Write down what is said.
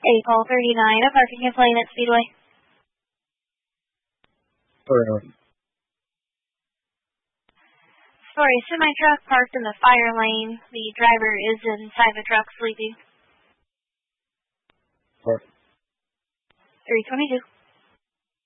April 39, a parking complaint at Speedway. Story, semi-truck parked in the fire lane. The driver is inside the truck sleeping. 322.